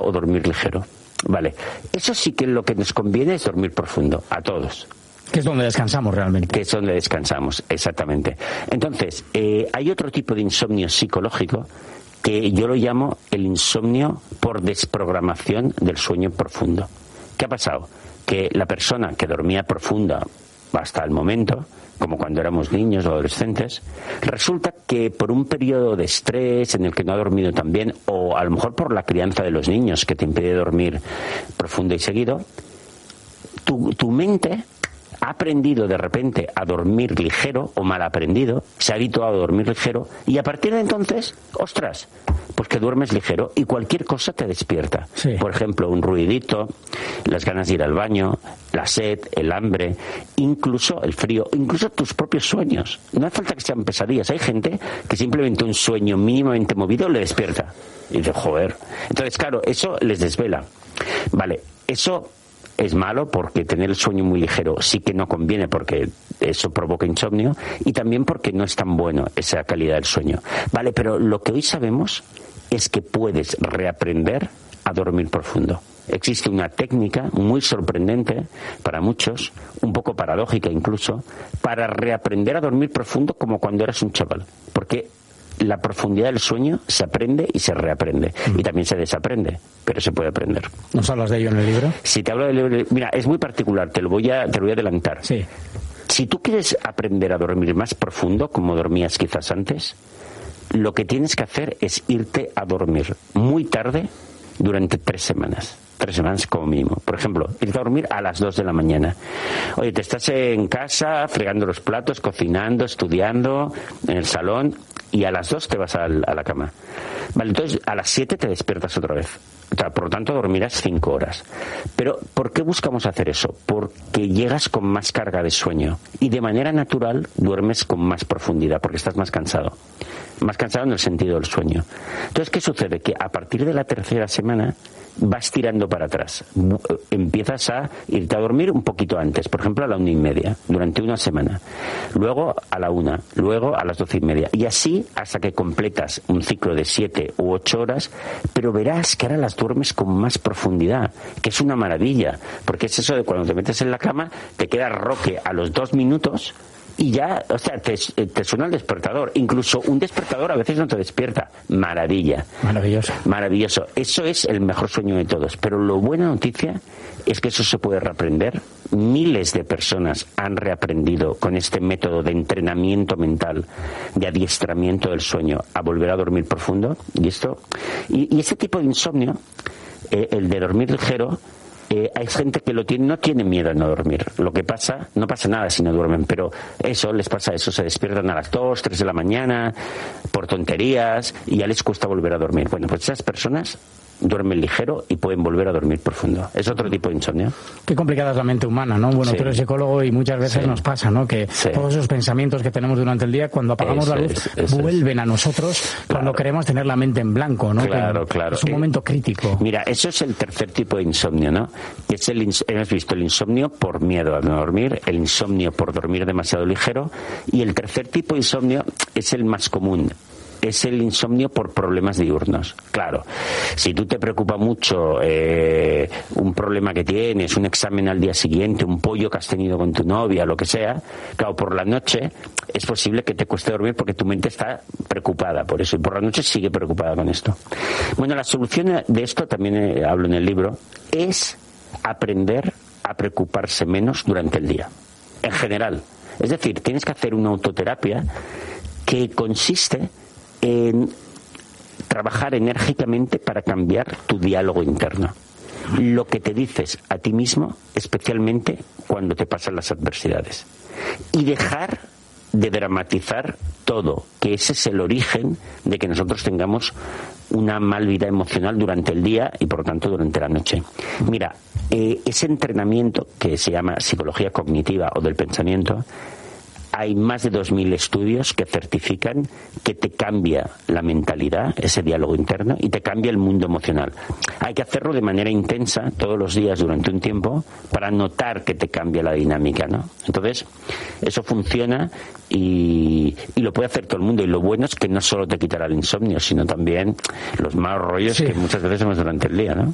o dormir ligero. Vale, eso sí que lo que nos conviene es dormir profundo, a todos. Que es donde descansamos realmente. Que es donde descansamos, exactamente. Entonces, hay otro tipo de insomnio psicológico que yo lo llamo el insomnio por desprogramación del sueño profundo. ¿Qué ha pasado? Que la persona que dormía profunda hasta el momento, como cuando éramos niños o adolescentes, resulta que por un periodo de estrés en el que no ha dormido tan bien, o a lo mejor por la crianza de los niños que te impide dormir profundo y seguido, tu mente ha aprendido de repente a dormir ligero, o mal aprendido, se ha habituado a dormir ligero, y a partir de entonces, ostras, pues que duermes ligero y cualquier cosa te despierta. Sí. Por ejemplo, un ruidito, las ganas de ir al baño, la sed, el hambre, incluso el frío, incluso tus propios sueños. No hace falta que sean pesadillas. Hay gente que simplemente un sueño mínimamente movido le despierta. Y dice, joder. Entonces, claro, eso les desvela. Vale, eso es malo porque tener el sueño muy ligero sí que no conviene, porque eso provoca insomnio, y también porque no es tan bueno esa calidad del sueño. Vale, pero lo que hoy sabemos es que puedes reaprender a dormir profundo. Existe una técnica muy sorprendente para muchos, un poco paradójica incluso, para reaprender a dormir profundo como cuando eras un chaval. Porque la profundidad del sueño se aprende y se reaprende. Y también se desaprende, pero se puede aprender. ¿Nos hablas de ello en el libro? Si te hablo del libro, mira, es muy particular, te lo voy a adelantar. Sí. Si tú quieres aprender a dormir más profundo, como dormías quizás antes, lo que tienes que hacer es irte a dormir muy tarde durante 3 semanas. 3 semanas como mínimo. Por ejemplo, irte a dormir a las 2 de la mañana. Oye, te estás en casa fregando los platos, cocinando, estudiando, en el salón, y a las 2 te vas a la cama. Vale, entonces a las 7 te despiertas otra vez. O sea, por lo tanto dormirás 5 horas. Pero ¿por qué buscamos hacer eso? Porque llegas con más carga de sueño y de manera natural duermes con más profundidad porque estás más cansado. Más cansado en el sentido del sueño. Entonces, ¿qué sucede? Que a partir de la 3ª semana vas tirando para atrás. Empiezas a irte a dormir un poquito antes, por ejemplo a la 1:30, durante una semana. Luego a la 1, luego a las 12:30. Y así hasta que completas un ciclo de 7 u 8 horas, pero verás que ahora las duermes con más profundidad, que es una maravilla, porque es eso de cuando te metes en la cama, te quedas roque a los 2 minutos, y ya, o sea, te suena el despertador. Incluso un despertador a veces no te despierta. Maravilla. Maravilloso. Maravilloso. Eso es el mejor sueño de todos. Pero la buena noticia es que eso se puede reaprender. Miles de personas han reaprendido con este método de entrenamiento mental, de adiestramiento del sueño, a volver a dormir profundo. Y este tipo de insomnio, el de dormir ligero, hay gente que no tiene miedo a no dormir. Lo que pasa, no pasa nada si no duermen, pero eso les pasa, se despiertan a las 2, 3 de la mañana por tonterías y ya les cuesta volver a dormir. Bueno, pues esas personas duermen ligero y pueden volver a dormir profundo. Es otro tipo de insomnio. Qué complicada es la mente humana, ¿no? Bueno, Sí. tú eres psicólogo y muchas veces nos pasa, ¿no? Que todos esos pensamientos que tenemos durante el día, cuando apagamos la luz, vuelven a nosotros cuando queremos tener la mente en blanco, ¿no? Claro. Es un momento crítico. Mira, eso es el tercer tipo de insomnio, ¿no? Que es hemos visto el insomnio por miedo a no dormir, el insomnio por dormir demasiado ligero, y el tercer tipo de insomnio es el más común. Es el insomnio por problemas diurnos. Claro, si tú te preocupa mucho un problema que tienes, un examen al día siguiente, un pollo que has tenido con tu novia, lo que sea, claro, por la noche es posible que te cueste dormir porque tu mente está preocupada por eso, y por la noche sigue preocupada con esto. Bueno, la solución de esto, también hablo en el libro, es aprender a preocuparse menos durante el día, en general. Es decir, tienes que hacer una autoterapia que consiste en trabajar enérgicamente para cambiar tu diálogo interno. Lo que te dices a ti mismo, especialmente cuando te pasan las adversidades. Y dejar de dramatizar todo, que ese es el origen de que nosotros tengamos una mal vida emocional durante el día y por lo tanto durante la noche. Mira, ese entrenamiento que se llama psicología cognitiva o del pensamiento, hay más de 2.000 estudios que certifican que te cambia la mentalidad, ese diálogo interno, y te cambia el mundo emocional. Hay que hacerlo de manera intensa todos los días durante un tiempo para notar que te cambia la dinámica, ¿no? Entonces, eso funciona y lo puede hacer todo el mundo. Y lo bueno es que no solo te quitará el insomnio, sino también los malos rollos que muchas veces hemos durante el día, ¿no?